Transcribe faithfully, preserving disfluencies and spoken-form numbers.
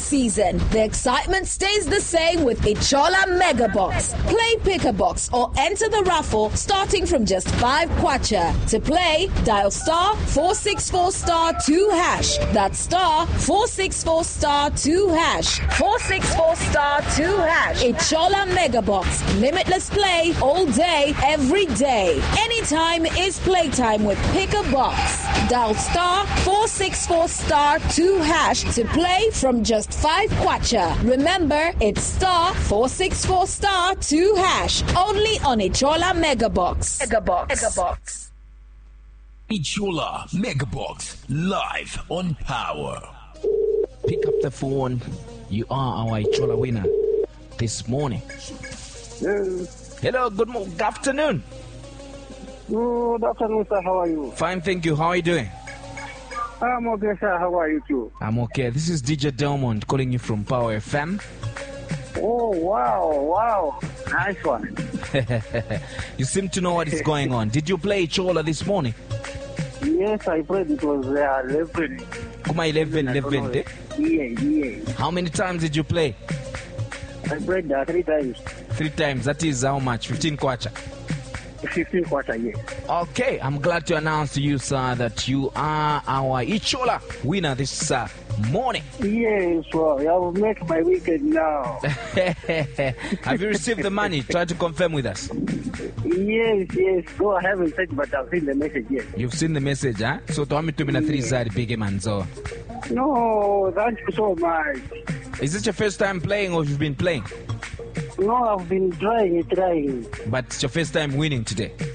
season, the excitement stays the same with Ichola Mega Box. Play Pick a Box or enter the raffle starting from just five kwacha. To play, dial star four six four star two hash. That's star four six four star two hash. four six four star two hash. Ichola Mega Box. Limitless play all day, every day. Anytime is playtime with Pick a Box. Dial star four six four star two hash to play from just five kwacha. Remember, it's star four six four star two hash. Only on Ichola Mega Box. Mega Box. Mega Box. Ichola Mega Box live on Power. Pick up the phone. You are our Ichola winner this morning. Yes. Hello, good, mo- good afternoon. Good afternoon, sir. How are you? Fine, thank you. How are you doing? I'm okay, sir. How are you too? I'm okay. This is D J Delmond calling you from Power F M. Oh, wow, wow. Nice one. You seem to know what is going on. Did you play Ichola this morning? Yes, I played. It was uh, eleven. Kuma eleven, eleven, eh? Yeah, yeah. How many times did you play? I played uh, three times. Three times. That is how much? fifteen kwacha. fifteen quarter, yes. Okay, I'm glad to announce to you, sir, that you are our Ichola winner this uh, morning. Yes, well, I will make my weekend now. Have you received the money? Try to confirm with us. Yes, yes. Go, I haven't said, but I've seen the message, yes. You've seen the message, huh? So, to me to be three side big man, so. No, thank you so much. Is it your first time playing or you've been playing? No, I've been trying, trying. But it's your first time winning today?